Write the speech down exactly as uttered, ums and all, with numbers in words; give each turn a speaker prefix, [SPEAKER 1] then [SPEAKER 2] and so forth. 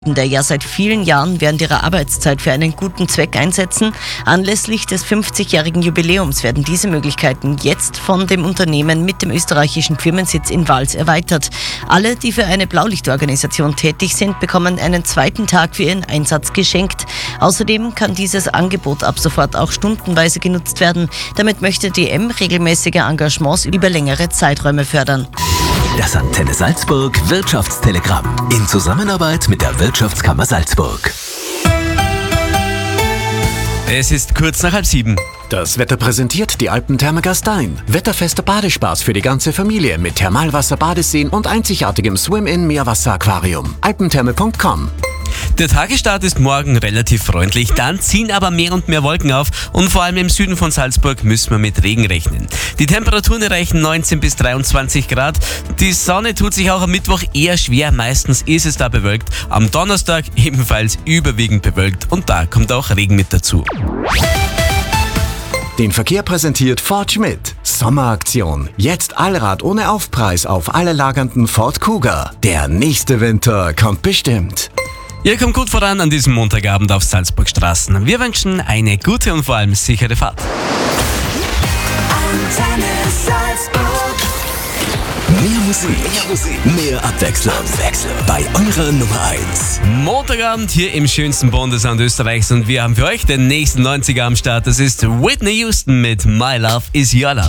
[SPEAKER 1] der ja seit vielen Jahren während ihrer Arbeitszeit für einen guten Zweck einsetzen. Anlässlich des fünfzigjährigen Jubiläums werden diese Möglichkeiten jetzt von dem Unternehmen mit dem österreichischen Firmensitz in Vals erweitert. Alle, die für eine Blaulichtorganisation tätig sind, bekommen einen zweiten Tag für ihren Einsatz geschenkt. Außerdem kann dieses Angebot ab sofort auch stundenweise genutzt werden. Damit möchte D M regelmäßige Engagements über längere Zeiträume fördern.
[SPEAKER 2] Das Antenne Salzburg Wirtschaftstelegramm in Zusammenarbeit mit der Wirtschaftskammer Salzburg.
[SPEAKER 3] Es ist kurz nach halb sieben.
[SPEAKER 4] Das Wetter präsentiert die Alpentherme Gastein. Wetterfester Badespaß für die ganze Familie mit Thermalwasser, Badeseen und einzigartigem Swim-In-Meerwasser-Aquarium. alpentherme punkt com.
[SPEAKER 3] Der Tagesstart ist morgen relativ freundlich, dann ziehen aber mehr und mehr Wolken auf und vor allem im Süden von Salzburg müssen wir mit Regen rechnen. Die Temperaturen erreichen neunzehn bis dreiundzwanzig Grad. Die Sonne tut sich auch am Mittwoch eher schwer, meistens ist es da bewölkt. Am Donnerstag ebenfalls überwiegend bewölkt und da kommt auch Regen mit dazu.
[SPEAKER 4] Den Verkehr präsentiert Ford Schmidt. Sommeraktion. Jetzt Allrad ohne Aufpreis auf alle lagernden Ford Kuga. Der nächste Winter kommt bestimmt.
[SPEAKER 3] Ihr kommt gut voran an diesem Montagabend auf Salzburgstraßen. Wir wünschen eine gute und vor allem sichere Fahrt.
[SPEAKER 2] Antenne Salzburg. Mehr Musik, mehr Musik, mehr Abwechslung. Abwechslung. Bei eurer Nummer eins.
[SPEAKER 3] Montagabend hier im schönsten Bundesland Österreichs und wir haben für euch den nächsten neunziger am Start. Das ist Whitney Houston mit My Love Is Your Love.